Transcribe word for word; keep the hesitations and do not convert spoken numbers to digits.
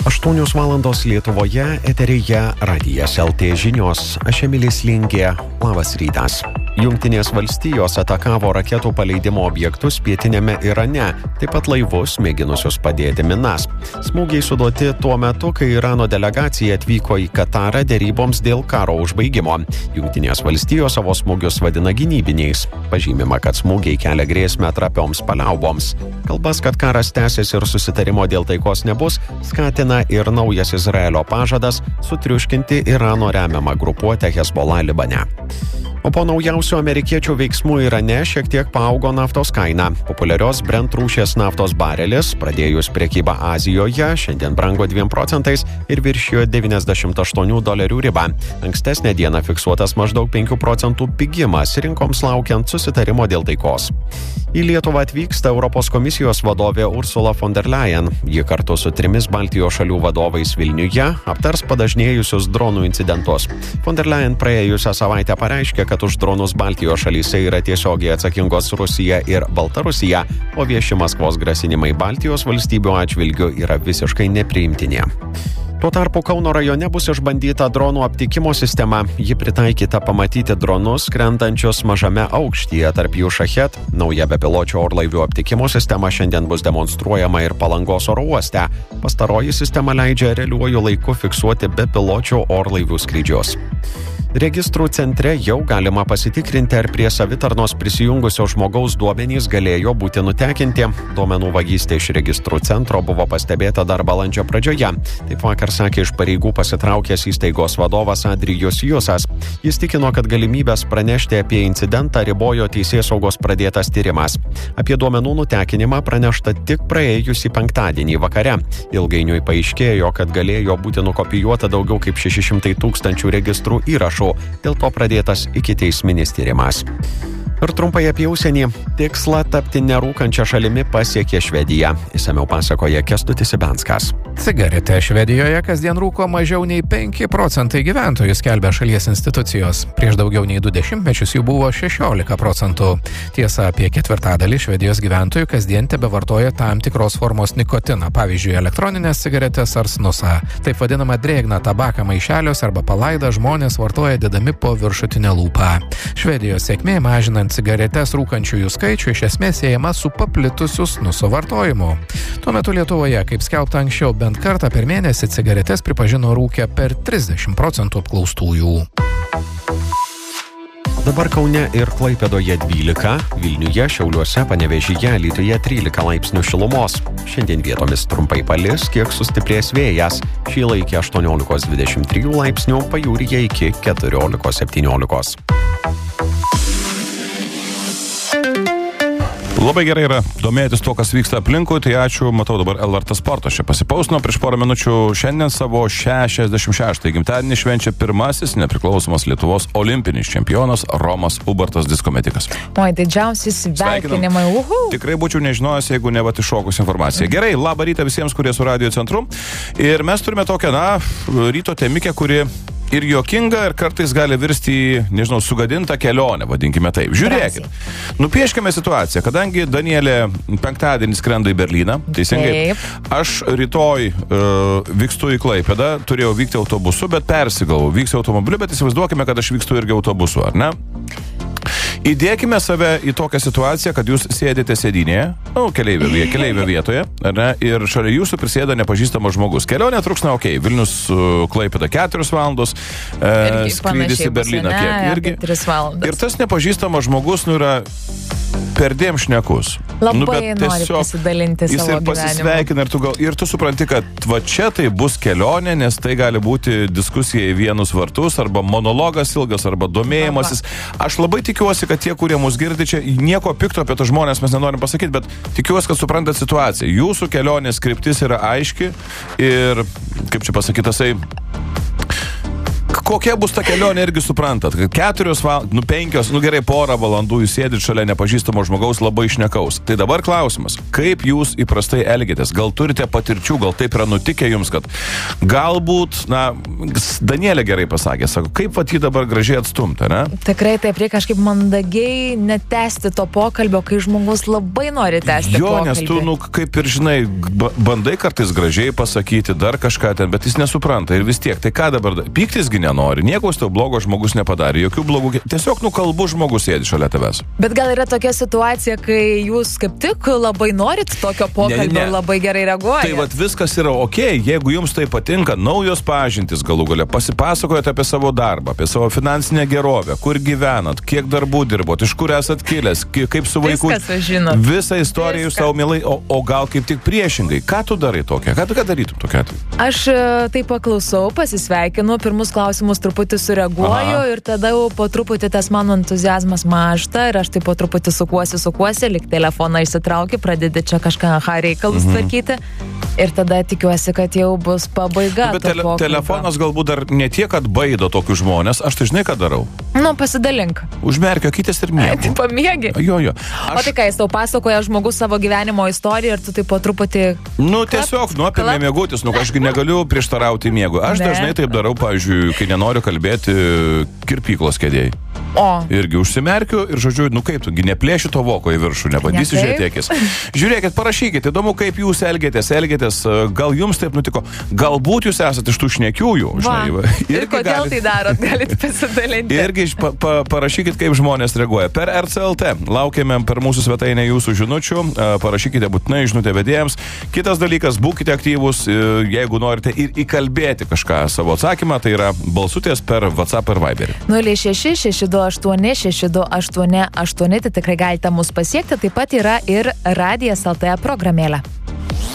aštuonios valandos Lietuvoje, eteryje Radijas L T žinios. Aš Emilis Lingė. Labas rytas. Jungtinės valstijos atakavo raketų paleidimo objektus pietiniame Irane, taip pat laivus mėginusius padėti minas. Smūgiai suduoti tuo metu, kai Irano delegacija atvyko į Katarą deryboms dėl karo užbaigimo. Jungtinės valstijos savo smūgius vadina gynybiniais. Pažymima, kad smūgiai kelia grėsmę trapioms paliauboms. Kalbas, kad karas tęsis ir susitarimo dėl taikos nebus, skatina ir naujas Izraelio pažadas sutriuškinti Irano remiamą grupuotę Hezbollah Libane. O po naujausių amerikiečių veiksmų Irane šiek tiek paaugo naftos kaina. Populiarios Brent rūšies naftos barelis, pradėjus prekybą Azijoje, šiandien brango dviem procentais ir viršijo devyniasdešimt aštuonių dolerių ribą. Ankstesnę dieną fiksuotas maždaug penkių procentų pigimas rinkoms laukiant susitarimo dėl taikos. Į Lietuvą atvyksta Europos komisijos vadovė Ursula von der Leyen. Ji kartu su trimis Baltijos šalių vadovais Vilniuje aptars padažnėjusius dronų incidentus. Von der Leyen praėjusią savaitę pareiškė, kad už dronus Baltijos šalyse yra tiesiogiai atsakingos Rusija ir Baltarusija, o vieši Maskvos grasinimai Baltijos valstybių atžvilgiu yra visiškai nepriimtini. Tuo tarpu Kauno rajone bus išbandyta dronų aptikimo sistema. Ji pritaikyta pamatyti dronus skrendančius mažame aukštyje, tarp jų Šachet. Nauja bepiločių orlaivių aptikimo sistema šiandien bus demonstruojama ir Palangos oro uoste. Pastaroji sistema leidžia realiuoju laiku fiksuoti bepiločių orlaivių skrydžius. Registrų centre jau galima pasitikrinti, ar prie savitarnos prisijungusio žmogaus duomenys galėjo būti nutekinti. Duomenų vagystė iš registrų centro buvo pastebėta dar balandžio pradžioje. Taip vakar sakė iš pareigų pasitraukęs įstaigos vadovas Adrijus Jusas. Jis tikino, kad galimybės pranešti apie incidentą ribojo teisėsaugos pradėtas tyrimas. Apie duomenų nutekinimą pranešta tik praėjusį penktadienį vakare. Ilgainiui paaiškėjo, kad galėjo būti nukopijuota daugiau kaip šeši šimtai tūkstančių registrų įrašų. Dėl to pradėtas ikiteisminis tyrimas. Ir trumpai apie užsienį. Tikslą tapti nerūkančią šalimi pasiekė Švedija. Išsamiau pasakoja Kęstutis Ibenskas. Cigaretę Švedijoje kasdien rūko mažiau nei penki procentai gyventojų, skelbia šalies institucijos. Prieš daugiau nei du dešimtmečius jų buvo šešiolika procentų. Tiesa, apie ketvirtadalį Švedijos gyventojų kasdien tebevartoja tam tikros formos nikotiną, pavyzdžiui, elektroninės cigaretės ar snusą. Taip vadinama drėgną tabaką maišelius arba palaidą žmonės vartoja dėdami po viršutinę lūpą. Švedijos sėkmė mažinant cigaretes rūkančiųjų skaičių iš esmės siejama su paplitusiu snuso vartojimu. Tuo metu Lietuvoje, kaip skelbta anksčiau, bent kartą per mėnesį cigaretes pripažino rūkę per trisdešimt procentų apklaustųjų. Dabar Kaune ir Klaipėdoje dvylika, Vilniuje, Šiauliuose, Panevėžyje, Alytuje trylika laipsnių šilumos. Šiandien vietomis trumpai palis, kiek sustiprės vėjas. Šįla iki aštuoniolikos dvidešimt trijų laipsnių, pajūryje iki keturiolikos septyniolikos. Labai gerai yra domėtis to, kas vyksta aplinkui, tai ačiū, matau dabar L R T Sportas čia pasipausino prieš porą minučių. Šiandien savo šešiasdešimt šeštąjį gimtadienį švenčia pirmasis nepriklausomos Lietuvos olimpinis čempionas Romas Ubartas diskometikas. Oi, didžiausi sveikinimai. Uhu. Tikrai būčiau nežinojęs, jeigu ne vat iššokus informaciją. Gerai, labą rytą visiems, kurie su Radio centru. Ir mes turime tokią, na, ryto temikę, kuri ir juokinga, ir kartais gali virsti į, nežinau, sugadintą kelionę, vadinkime taip. Žiūrėkit, nupieškime situaciją, kadangi Danielė penktadienį skrenda į Berlyną, teisingai, taip. Aš rytoj uh, vykstu į Klaipėdą, turėjau vykti autobusu, bet persigalvau, vyksiu automobiliu, bet įsivaizduokime, kad aš vykstu irgi autobusu, ar ne? Įdėkime save į tokią situaciją, kad jūs sėdite sėdynėje, nu, keleivio, keleivio vietoje, ne, ir šalia jūsų prisėda nepažįstamas žmogus. Kelionė truksna, okei, okay, Vilnius Klaipėda keturios valandos, e, skrydis į Berlyną ne, kiek irgi. Ir tas nepažįstamas žmogus, nu, yra perdėm šnekus. Labai nu, nori pasidalinti savo gyvenimu. Jis pasisveikina ir tu, gal, ir tu supranti, kad va čia tai bus kelionė, nes tai gali būti diskusija į vienus vartus, arba monologas ilgas, arba domėjimasis. Aš labai tikiuosi, kad tie, kurie mus girdi čia, nieko pikto apie tą žmonės mes nenorim pasakyti, bet tikiuosi, kad suprantat situaciją. Jūsų kelionės kryptis yra aiški ir, kaip čia pasakytasai, kokia bus ta kelionė irgi suprantat, kad keturios valandos, nu penkios, nu gerai, porą valandų jūs sėdit šalia nepažįstamo žmogaus labai šnekaus. Tai dabar klausimas, kaip jūs įprastai elgiatės? Gal turite patirčių, gal taip yra nutikę jums, kad galbūt, na, Danielė gerai pasakė, sako, kaip vat jį dabar gražiai atstumta, ne? Tikrai taip, reikia kažkaip mandagiai netesti to pokalbio, kai žmogus labai nori tęsti jo, pokalbį. Nes tu, nu, kaip ir žinai, bandai kartais gražiai pasakyti, dar kažką ten, bet jis nesupranta ir vis tiek. Tai ką dabar? Pyktisgi nenori, nieko tau blogo žmogus nepadarė, jokių blogų, tiesiog nukalbų žmogus sėdi šalia tavęs. Bet gal yra tokia situacija, kai jūs kaip tik labai norit tokio pokalbio, ne, ne. labai gerai reaguojate. Tai vat viskas yra okei, okay, jeigu jums tai patinka, naujos pažintys galų gale, pasipasakojate apie savo darbą, apie savo finansinę gerovę, kur gyvenat, kiek darbų dirbot, iš kur esat kilęs, kaip su vaiku. Viskas žinot. Visą istoriją jūs savo mielai, o, o gal kaip tik priešingai. Ką tu darai tokia? Ką tu ką darytum tokia atveju? Aš tai paklausau, pasisveikinu, pirmus klausimus truputį sureaguoju. Aha. Ir tada jau po truputį tas mano entuziazmas mažta ir aš tai po truputį sukuosi, sukuosi, lik telefoną išsitrauki, pradedi čia kažką aha reikalus mhm. tvarkyti ir tada tikiuosi, kad jau bus pabaiga. Bet tele, telefonas galbūt dar ne tiek, kad baido tokius žmonės, aš tai žinai, ką darau. Nu, pasidalink. Užmerkiu akytes ir miegu. Tai pamiegi. Jo, jo. Aš... O tai ką, jis tau pasakoja žmogus savo gyvenimo istoriją ir tu tai po truputį... Nu, tiesiog, nu, apie mėgutis, nu, aš negaliu prieštarauti miegu. Aš ne. dažnai taip darau, pavyzdžiui, kai nenoriu kalbėti kirpyklos kėdėjai. O. Irgi užsimerkiu ir žodžiu, nu kaip tu, neplėši to voko į viršų, nebandysi ne žiūrėti akis. Žiūrėkit, parašykit, įdomu, kaip jūs elgiatės, elgiatės, gal jums taip nutiko, galbūt jūs esate iš tų šnekiųjų. Žinai, ir kodėl galit, tai darot, galite pasidalinti. Irgi pa, pa, parašykit, kaip žmonės reaguoja. Per R C L T laukiame per mūsų svetainę jūsų žinučių, parašykite būtinai žinutę vedėjams. Kitas dalykas, būkite aktyvūs, jeigu norite ir įkalbėti kažką savo atsakymą, tai yra balsutės per WhatsApp ir Viberį. nulis šeši šeši du aštuoni šeši du aštuoni aštuoni, tai tikrai galite mus pasiekti, taip pat yra ir Radijas L T programėlė.